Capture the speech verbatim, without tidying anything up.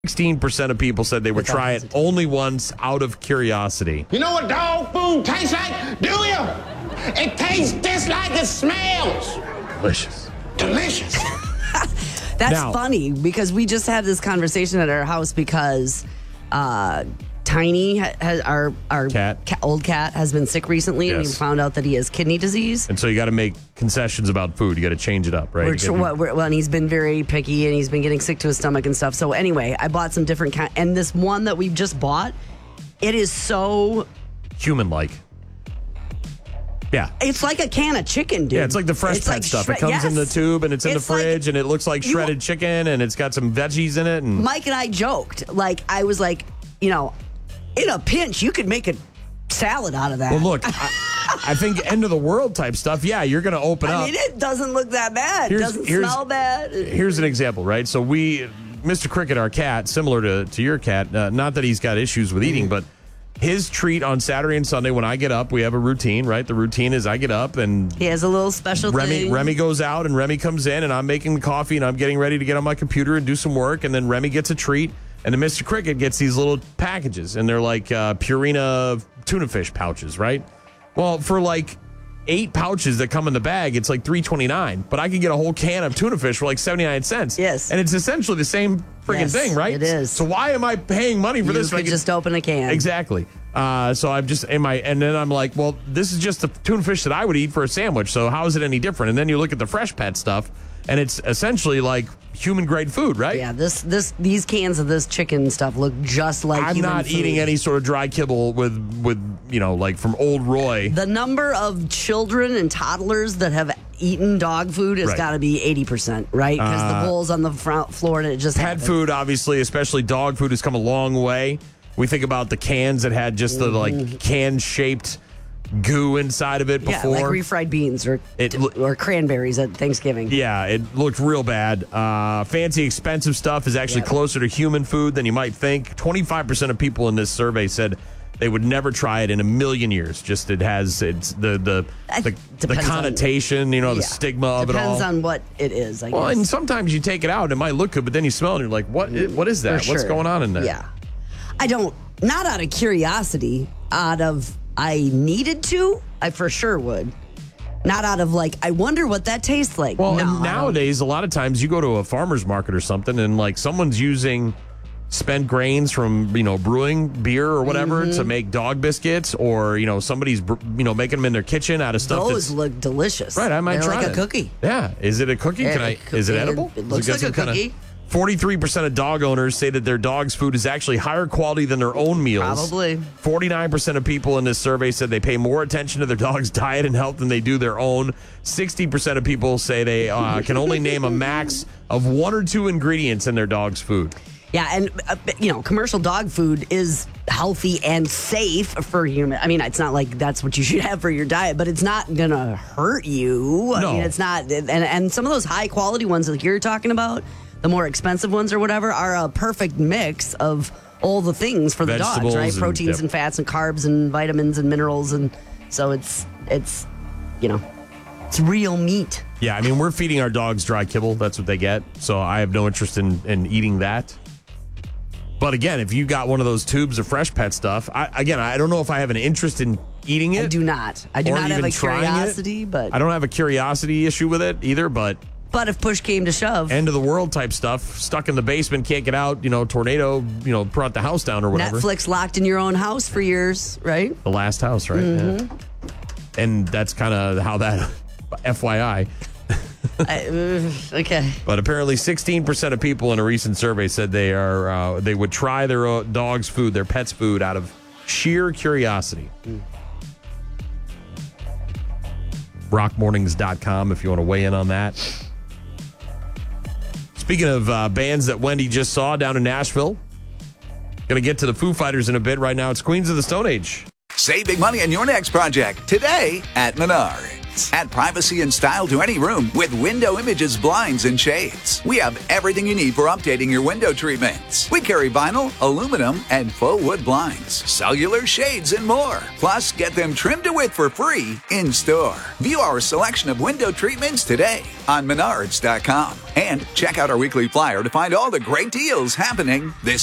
sixteen percent of people said they would Without try it hesitation. only once out of curiosity. You know what dog food tastes like? Do you? It tastes just like it smells. Delicious. Delicious. That's Now- funny because we just had this conversation at our house because uh, Tiny, ha- has, our our Cat. ca- old cat, has been sick recently, and we Yes. found out that he has kidney disease. And so you got to make concessions about food. You got to change it up, right? We're You tr- gotta- well, we're- well, and he's been very picky, and he's been getting sick to his stomach and stuff. So anyway, I bought some different kind, and this one that we've just bought, it is so. Human-like. Yeah. It's like a can of chicken, dude. Yeah, it's like the fresh It's pet like stuff. shred- It comes in the yes. tube and it's in It's the like- fridge and it looks like You- shredded chicken and it's got some veggies in it. And Mike and I joked, like I was like, you know, in a pinch, you could make a salad out of that. well, look, I, I think end of the world type stuff. Yeah, you're going to open I up. mean, it doesn't look that bad. It Here's- doesn't here's- smell bad. Here's an example, right? So we, Mister Cricket, our cat, similar to, to your cat, uh, not that he's got issues with eating, but his treat on Saturday and Sunday when I get up, we have a routine, right? The routine is I get up and He has a little special Remy thing. Remy goes out and Remy comes in and I'm making the coffee and I'm getting ready to get on my computer and do some work and then Remy gets a treat and then Mister Cricket gets these little packages and they're like uh, Purina tuna fish pouches, right? Well, for like eight pouches that come in the bag, it's like three twenty-nine, but I could get a whole can of tuna fish for like seventy-nine cents. Yes. And it's essentially the same freaking Yes, thing, right? it is. So why am I paying money for you this? could when I just open a can. Exactly. Uh, so I'm just in my, and then I'm like, well, this is just the tuna fish that I would eat for a sandwich. So how is it any different? And then you look at the fresh pet stuff, and it's essentially like human grade food, right? Yeah, this this these cans of this chicken stuff look just like I'm human not food. eating any sort of dry kibble with with you know like from Old Roy. The number of children and toddlers that have eaten dog food has Right. got to be eighty percent, right? Because the bowl's on the front floor and it just Pet happened. food, obviously, especially dog food, has come a long way. We think about the cans that had just the like can shaped goo inside of it Yeah, before. like refried beans or It lo- or cranberries at Thanksgiving. Yeah, it looked real bad. Uh, fancy, expensive stuff is actually Yeah. closer to human food than you might think. twenty-five percent of people in this survey said they would never try it in a million years. Just it has it's the the I- the, the depends on- connotation, you know, the Yeah. stigma of Depends it all. on what it is, I well, guess. and sometimes you take it out and it might look good, but then you smell it and you're like, what? i- What is that? For What's sure. going on in there? Yeah. I don't, not out of curiosity, out of I needed to, I for sure would. Not out of like, I wonder what that tastes like. Well, No, and I don't. nowadays, a lot of times you go to a farmer's market or something and like someone's using spent grains from, you know, brewing beer or whatever Mm-hmm. to make dog biscuits or, you know, somebody's, br- you know, making them in their kitchen out of stuff Those that's look delicious. right. I might They're try like it. a cookie. Yeah. Is it a cookie? Yeah, Can I, a is it cookie. edible? It Does looks got like some a kinda- cookie. forty-three percent of dog owners say that their dog's food is actually higher quality than their own meals. Probably. forty-nine percent of people in this survey said they pay more attention to their dog's diet and health than they do their own. sixty percent of people say they uh, can only name a max of one or two ingredients in their dog's food. Yeah, and uh, you know, commercial dog food is healthy and safe for human. I mean, it's not like that's what you should have for your diet, but it's not gonna hurt you. I No. mean, it's not. And and some of those high quality ones like you're talking about, the more expensive ones or whatever, are a perfect mix of all the things for the dogs, Vegetables right? and- Proteins yep. and fats and carbs and vitamins and minerals, and so it's it's you know, it's real meat. Yeah, I mean, we're feeding our dogs dry kibble. That's what they get. So I have no interest in, in eating that. But again, if you got one of those tubes of fresh pet stuff, I, again, I don't know if I have an interest in eating it. I do not. I do or not have even a trying it. curiosity, but I don't have a curiosity issue with it either, but but if push came to shove, end of the world type stuff, stuck in the basement, can't get out, you know, tornado, you know, brought the house down or whatever. Netflix locked in your own house for years, right? The last house, right? Mm-hmm. Yeah. And that's kind of how that, F Y I. I, uh, okay. But apparently sixteen percent of people in a recent survey said they are uh, they would try their uh, dog's food, their pet's food, out of sheer curiosity. Mm. rock mornings dot com if you want to weigh in on that. Speaking of uh, bands that Wendy just saw down in Nashville, going to get to the Foo Fighters in a bit. Right now, it's Queens of the Stone Age. Save big money on your next project today at Menards. treatments. Add privacy and style to any room with Window Images blinds and shades. We have everything you need for updating your window treatments. We carry vinyl, aluminum, and faux wood blinds, cellular shades, and more. Plus, get them trimmed to width for free in store. View our selection of window treatments today on Menards dot com. And check out our weekly flyer to find all the great deals happening this